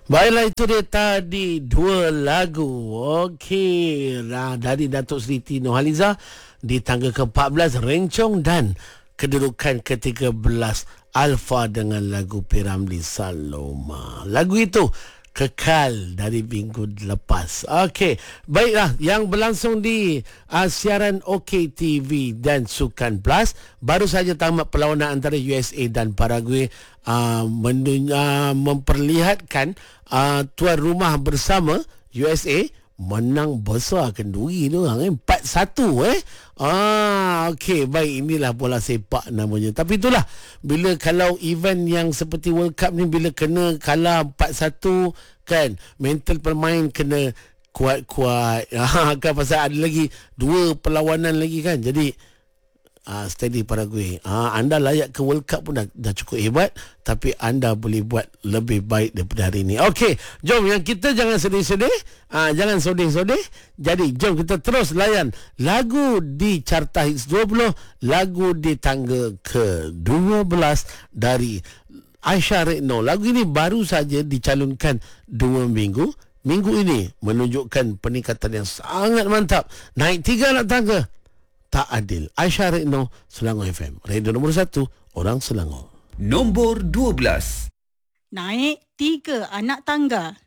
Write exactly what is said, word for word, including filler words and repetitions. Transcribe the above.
Baiklah, itu dia tadi dua lagu. Okey, nah, dari Datuk Seri T. Nurhaliza di tangga ke empat belas Rencong, dan kedudukan ke tiga belas Alfa dengan lagu P. Ramlee Saloma. Lagu itu kekal dari minggu lepas. Okey, baiklah, yang berlangsung di uh, siaran OK T V dan Sukan Plus, baru saja tamat perlawanan antara U S A dan Paraguay, uh, mendunya, uh, memperlihatkan uh, tuan rumah bersama U S A menang besar kenduri tu orang eh empat satu eh. Ah okey, baik, inilah bola sepak namanya. Tapi itulah, bila kalau event yang seperti World Cup ni, bila kena kalah empat satu kan, mental pemain kena kuat-kuat. Ah kan, pasal ada lagi dua perlawanan lagi kan. Jadi Ah, steady Paraguay. Ah, anda layak ke World Cup pun dah, dah cukup hebat, tapi anda boleh buat lebih baik daripada hari ini. Okey, jom yang kita jangan sedih-sedih, ah, jangan sodeh-sodeh. Jadi jom kita terus layan lagu di Carta Hits dua puluh, lagu di tangga ke dua belas dari Aisyah Rekno. Lagu ini baru saja dicalonkan dua minggu. Minggu ini menunjukkan peningkatan yang sangat mantap. Naik tiga anak tangga. Tak adil. Aisyah Rekno, Selangor F M. Radio nombor satu, orang Selangor. Nombor dua belas. Naik tiga anak tangga.